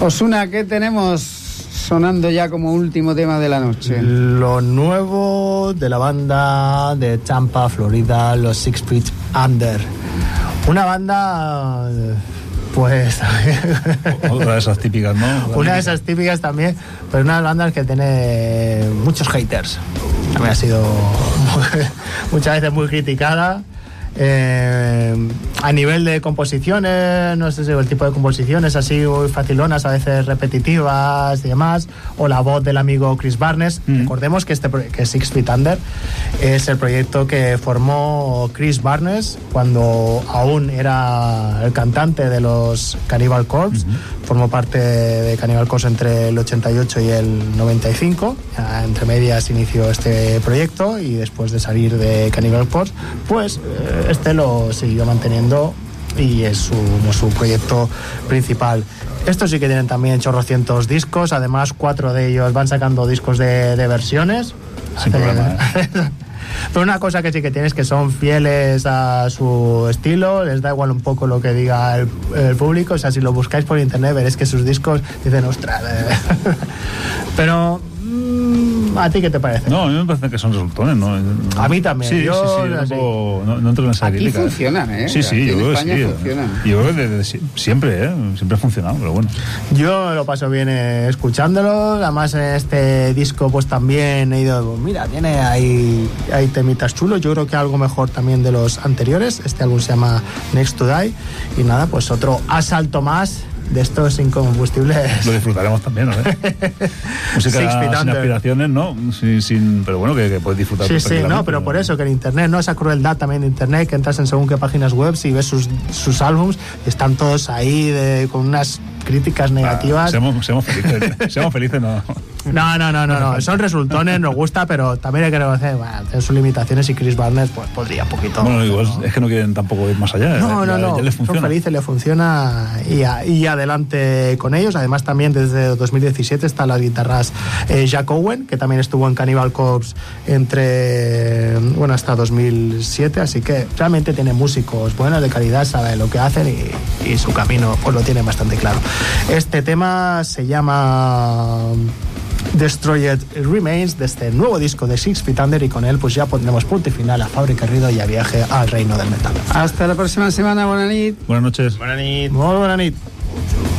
Ozuna, ¿qué tenemos sonando ya como último tema de la noche? Lo nuevo de la banda de Tampa, Florida, los 6 Feet Under. Una banda, pues... Otra de esas típicas, ¿no? Una de esas típicas también, pero una de las bandas que tiene muchos haters. También ha sido muchas veces muy criticada. A nivel de composiciones, no sé si el tipo de composiciones así muy facilonas, a veces repetitivas y demás, o la voz del amigo Chris Barnes. Recordemos que que 6 Feet Under es el proyecto que formó Chris Barnes cuando aún era el cantante de los Cannibal Corpse. Formó parte de Cannibal Corpse entre el 88 y el 95. Entre medias inició este proyecto y después de salir de Cannibal Corpse, pues este lo siguió manteniendo y es su proyecto principal. Estos sí que tienen también chorrocientos discos, además 4 de ellos van sacando discos de versiones. Sin problema, Pero una cosa que sí que tienen es que son fieles a su estilo, les da igual un poco lo que diga el público. O sea, si lo buscáis por internet veréis que sus discos dicen, ostras. Pero ¿a ti qué te parece? No, a mí me parece que son resultones, ¿no? A mí también. Sí, no entro en esa Aquí crítica. funcionan, ¿eh? Sí, Aquí yo en creo que España sí. funcionan. Yo creo que desde siempre ha funcionado, pero bueno. Yo lo paso bien escuchándolo. Además, en este disco, pues también he ido, mira, tiene hay temitas chulos. Yo creo que algo mejor también de los anteriores. Este álbum se llama Next to Die. Y nada, pues otro asalto más de estos incombustibles. Lo disfrutaremos también, ¿no? Música sin aspiraciones, ¿no? Pero bueno, que puedes disfrutar. Sí, no, pero por eso, que en internet, ¿no? Esa crueldad también de internet, que entras en según qué páginas web y ves sus álbums, y están todos ahí con unas críticas negativas. Seamos felices, ¿no? No. Son resultones, nos gusta, pero también hay que reconocer, bueno, tiene sus limitaciones y Chris Barnes pues podría un poquito. Bueno, igual es que no quieren tampoco ir más allá. No. Ya les funciona. Son felices, les funciona y adelante con ellos. Además, también desde 2017 están las guitarras Jack Owen, que también estuvo en Cannibal Corpse hasta 2007. Así que realmente tiene músicos buenos, de calidad, sabe lo que hacen y su camino pues lo tienen bastante claro. Este tema se llama Destroyed Remains, de este nuevo disco de 6 Feet Under, y con él pues ya pondremos punto y final a Fàbrica Ruido y a viaje al reino del metal. Hasta la próxima semana, buena nit. Buenas noches. Buena nit. Muy buena nit.